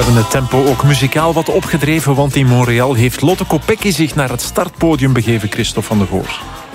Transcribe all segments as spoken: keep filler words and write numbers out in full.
We hebben het tempo ook muzikaal wat opgedreven, want in Montreal heeft Lotte Kopecky zich naar het startpodium begeven, Christophe van der Goor.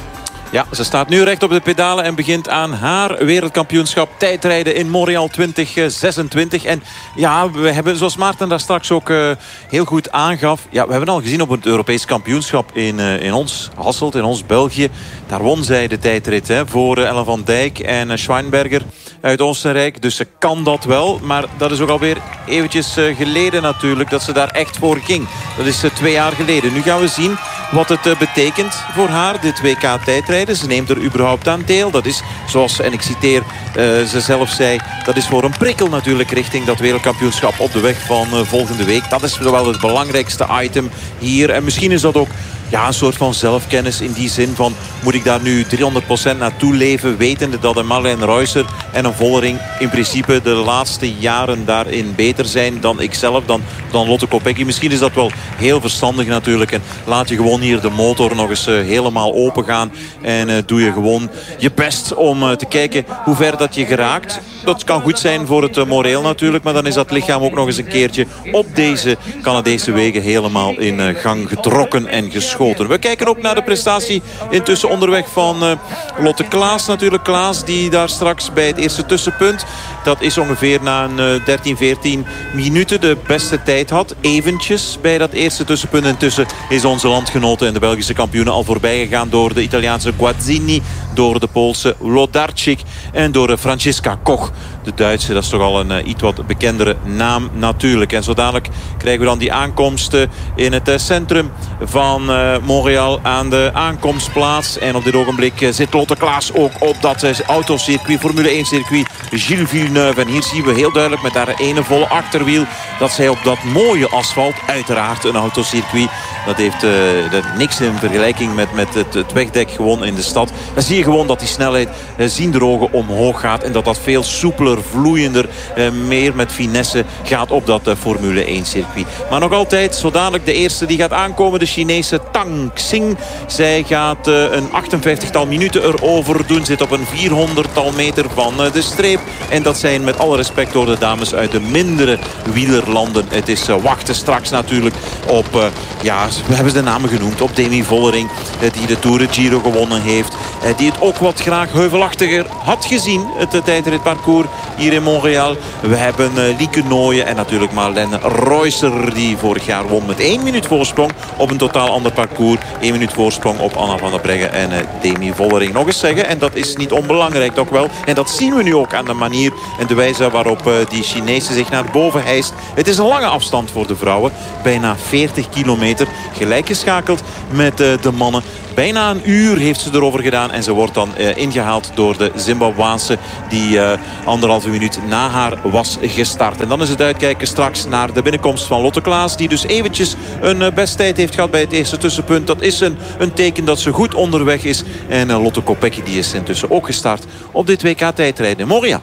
Ja, ze staat nu recht op de pedalen en begint aan haar wereldkampioenschap tijdrijden in Montreal twintig zesentwintig. En ja, we hebben, zoals Maarten daar straks ook uh, heel goed aangaf... Ja, we hebben al gezien op het Europees kampioenschap in, uh, in ons Hasselt, in ons België. Daar won zij de tijdrit hè, voor uh, Ellen van Dijk en uh, Schweinberger uit Oostenrijk. Dus ze kan dat wel, maar dat is ook alweer eventjes uh, geleden natuurlijk dat ze daar echt voor ging. Dat is uh, twee jaar geleden. Nu gaan we zien wat het uh, betekent voor haar, dit W K tijdrijden. Ze neemt er überhaupt aan deel. Dat is, zoals, en ik citeer, uh, ze zelf zei... dat is voor een prikkel natuurlijk richting dat wereldkampioenschap op de weg van uh, volgende week. Dat is wel het belangrijkste item hier. En misschien is dat ook... Ja, een soort van zelfkennis in die zin van... moet ik daar nu driehonderd procent naartoe leven... wetende dat een Marlene Reusser en een Vollering... in principe de laatste jaren daarin beter zijn dan ikzelf, dan, dan Lotte Kopecky. Misschien is dat wel heel verstandig natuurlijk. En laat je gewoon hier de motor nog eens uh, helemaal open gaan. En uh, doe je gewoon je best om uh, te kijken hoe ver dat je geraakt. Dat kan goed zijn voor het uh, moreel natuurlijk. Maar dan is dat lichaam ook nog eens een keertje... op deze Canadese wegen helemaal in uh, gang getrokken en geschoten. We kijken ook naar de prestatie intussen onderweg van uh, Lotte Klaas natuurlijk. Klaas die daar straks bij het eerste tussenpunt... dat is ongeveer na een uh, dertien, veertien minuten de beste tijd had. Eventjes bij dat eerste tussenpunt. Intussen is onze landgenote en de Belgische kampioene al voorbij gegaan... door de Italiaanse Guazzini, door de Poolse Wlodarczyk en door uh, Franziska Koch. De Duitse, dat is toch al een uh, iets wat bekendere naam natuurlijk. En zo dadelijk krijgen we dan die aankomsten in het uh, centrum van uh, Montreal aan de aankomstplaats. En op dit ogenblik uh, zit Lotte Klaas ook op dat uh, autocircuit, Formule één circuit Gilles Villeneuve. En hier zien we heel duidelijk met haar ene volle achterwiel dat zij op dat mooie asfalt, uiteraard een autocircuit, dat heeft uh, dat niks in vergelijking met, met het, het wegdek gewoon in de stad. Dan zie je gewoon dat die snelheid uh, zienderogen omhoog gaat en dat dat veel soepeler, vloeiender, uh, meer met finesse gaat op dat uh, Formule één circuit. Maar nog altijd, zo dadelijk de eerste die gaat aankomen, de Chinese Tang Xing. Zij gaat uh, een achtenvijftigtal minuten erover doen, zit op een vierhonderdtal meter van uh, de streep. En dat zijn met alle respect door de dames uit de mindere wielerlanden. Het is uh, wachten straks natuurlijk op, uh, ja, we hebben ze de namen genoemd, op Demi Vollering, uh, die de Tour de Giro gewonnen heeft. Uh, die het ook wat graag heuvelachtiger had gezien, het uh, tijdritparcours hier in Montreal. We hebben uh, Lieke Nooyen en natuurlijk Marlene Reusser, die vorig jaar won met één minuut voorsprong op een totaal ander parcours. één minuut voorsprong op Anna van der Breggen en uh, Demi Vollering. Nog eens zeggen, en dat is niet onbelangrijk toch wel. En dat zien we nu ook aan de manier en de wijze waarop uh, die Chinese zich naar boven hijst. Het is een lange afstand voor de vrouwen. Bijna veertig kilometer. Gelijk geschakeld met uh, de mannen. Bijna een uur heeft ze erover gedaan. En ze wordt dan uh, ingehaald door de Zimbabwaanse, die uh, anderhalve minuut na haar was gestart. En dan is het uitkijken straks naar de binnenkomst van Lotte Klaas, die dus eventjes een uh, besttijd heeft gehad bij het eerste tussenpunt. Dat is een, een teken dat ze goed onderweg is. En uh, Lotte Kopecky die is intussen ook gestart op dit W K tijdrijden in Montreal.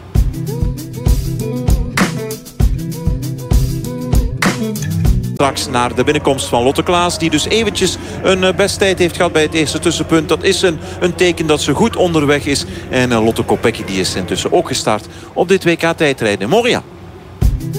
Straks naar de binnenkomst van Lotte Klaas, die dus eventjes een uh, besttijd heeft gehad bij het eerste tussenpunt. Dat is een, een teken dat ze goed onderweg is. En uh, Lotte Kopecky die is intussen ook gestart op dit W K tijdrijden in Montreal.